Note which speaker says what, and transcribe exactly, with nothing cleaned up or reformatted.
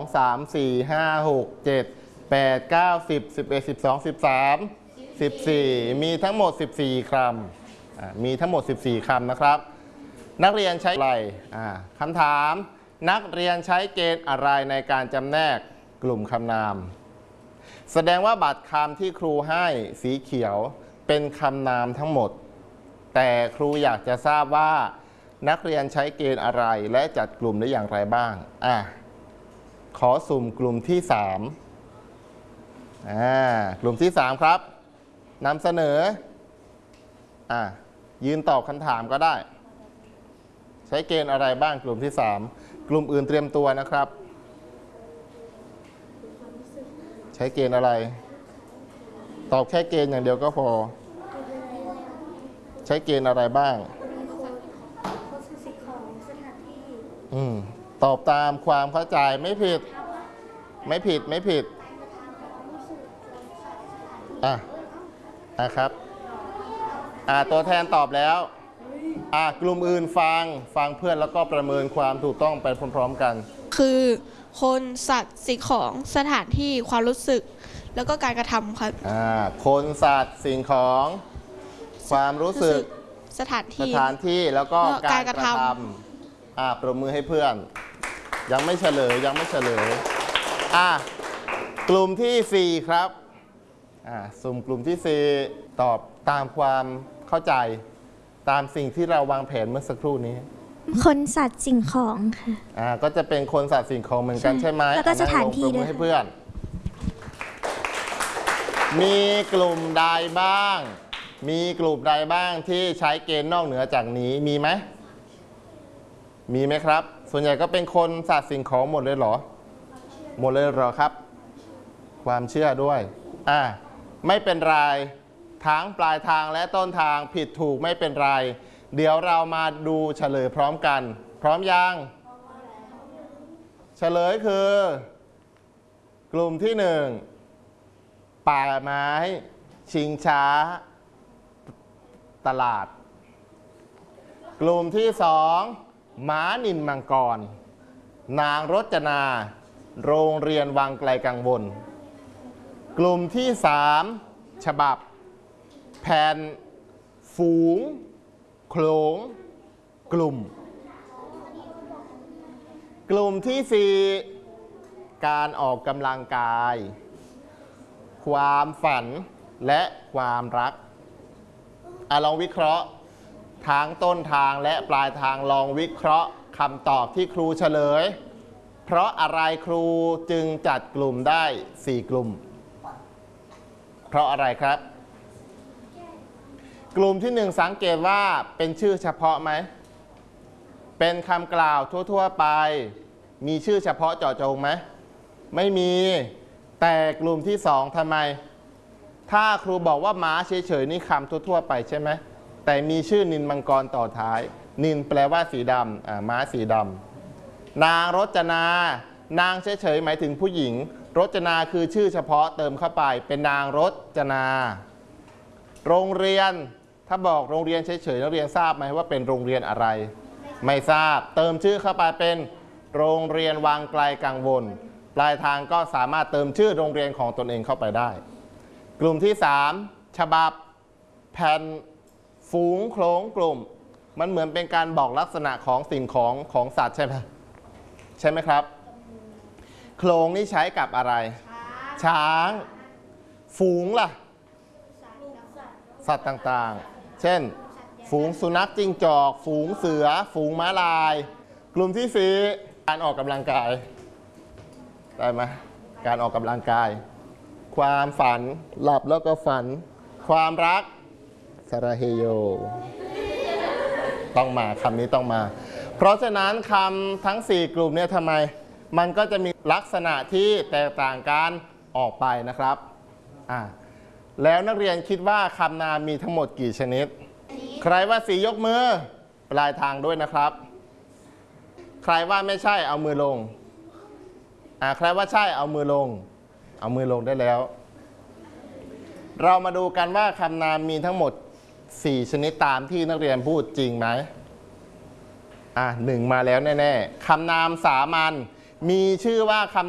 Speaker 1: สามสี่ห้าหกเจ็ดแปดเก้าสิบสิบเอ็ดสิบสองสิบสามสิบสี่มีทั้งหมดสิบสี่คำมีทั้งหมดสิบสี่คำนะครับนักเรียนใช้อะไรคำถามนักเรียนใช้เกณฑ์อะไรในการจำแนกกลุ่มคำนามแสดงว่าบัตรคำที่ครูให้สีเขียวเป็นคำนามทั้งหมดแต่ครูอยากจะทราบว่านักเรียนใช้เกณฑ์อะไรและจัดกลุ่มได้อย่างไรบ้างอ่ะขอสุ่มกลุ่มที่สามอ่ากลุ่มที่สามครับนำเสนออ่ะยืนตอบคำถามก็ได้ใช้เกณฑ์อะไรบ้างกลุ่มที่สามกลุ่มอื่นเตรียมตัวนะครับใช้เกณฑ์อะไรตอบแค่เกณฑ์อย่างเดียวก็พอใช้เกณฑ์อะไรบ้างอืมตอบตามความเข้าใจไม่ผิดไม่ผิดไม่ผิดอ่ะนะครับอ่ะตัวแทนตอบแล้วอ่ะกลุ่มอื่นฟังฟังเพื่อนแล้วก็ประเมินความถูกต้องไปพร้อมๆกัน
Speaker 2: คือคนสัตว์สิ่งของสถานที่ความรู้สึกแล้วก็การกระทำครับ
Speaker 1: อ่าคนสัตว์สิ่งของความรู้สึก
Speaker 2: สถานที่
Speaker 1: สถานที่แล้วก็การกระทำอ่าปรบมือให้เพื่อนยังไม่เฉลยยังไม่เฉลยอ่ากลุ่มที่สี่ครับอ่าสุ่มกลุ่มที่สี่ตอบตามความเข้าใจตามสิ่งที่เราวางแผนเมื่อสักครู่นี้
Speaker 3: คนสัตว์สิ่งของค่ะ
Speaker 1: อ่าก็จะเป็นคนสัตว์สิ่งของเหมือนกันใช่ไหม
Speaker 3: แล้วก็สถานที่ด้วย
Speaker 1: ให้เพื่อนมีกลุ่มใดบ้างมีกลุ่มใดบ้างที่ใช้เกณฑ์นอกเหนือจากนี้มีไหมมีไหมครับส่วนใหญ่ก็เป็นคนสัตว์สิ่งของหมดเลยเหรอหมดเลยเหรอครับความเชื่อด้วยอ่าไม่เป็นไรทั้งปลายทางและต้นทางผิดถูกไม่เป็นไรเดี๋ยวเรามาดูเฉลยพร้อมกันพร้อมยังเฉลยคือกลุ่มที่หนึ่งป่าไม้ชิงช้าตลาดกลุ่มที่สองม้านินมังกรนางรจนาโรงเรียนวังไกลกังวลกลุ่มที่สามฉบับแผ่นฝูงโขลงกลุ่มกลุ่มที่สี่การออกกำลังกายความฝันและความรักอ่ะลองวิเคราะห์ทั้งต้นทางและปลายทางลองวิเคราะห์คำตอบที่ครูเฉลยเพราะอะไรครูจึงจัดกลุ่มได้สี่กลุ่มเพราะอะไรครับกลุ่มที่หนึ่งสังเกตว่าเป็นชื่อเฉพาะไหมเป็นคำกล่าวทั่วๆไปมีชื่อเฉพาะเจาะจงไหมไม่มีแต่กลุ่มที่สองทำไมถ้าครูบอกว่าม้าเฉยๆนี่คำทั่วๆไปใช่ไหมแต่มีชื่อนินมังกรต่อท้ายนินแปลว่าสีดำอ่าม้าสีดำนางรจนานางเฉยๆหมายถึงผู้หญิงรจนาคือชื่อเฉพาะเติมเข้าไปเป็นนางรจนาโรงเรียนถ้าบอกโรงเรียนเฉยๆนักเรียนทราบไหมว่าเป็นโรงเรียนอะไรไม่ทราบเติมชื่อเข้าไปเป็นโรงเรียนวังไกลกังวลปลายทางก็สามารถเติมชื่อโรงเรียนของตนเองเข้าไปได้กลุ่มที่สามฉบับแผ่นฝูงโขลงกลุ่มมันเหมือนเป็นการบอกลักษณะของสิ่งของของสัตว์ใช่ไหมใช่ไหมครับโขลงนี่ใช้กับอะไรช้างฝูงล่ะสัตว์ต่างๆเช่นฝูงสุนัขจิ้งจอกฝูงเสือฝูงม้าลายกลุ่มที่สี่การออกกำลังกายได้ไหมการออกกำลังกายความฝันหลับแล้วก็ฝันความรักสระเฮโยต้องมาคำนี้ต้องมาเพราะฉะนั้นคำทั้งสี่กลุ่มเนี่ยทำไมมันก็จะมีลักษณะที่แตกต่างกันออกไปนะครับอ่าแล้วนักเรียนคิดว่าคำนามมีทั้งหมดกี่ชนิดใครว่าสียกมือปลายทางด้วยนะครับใครว่าไม่ใช่เอามือลงอ่าใครว่าใช่เอามือลงเอามือลงได้แล้วเรามาดูกันว่าคำนามมีทั้งหมดสี่ชนิดตามที่นักเรียนพูดจริงไหมอ่ะหนึ่งมาแล้วแน่ๆคำนามสามัญมีชื่อว่าคำ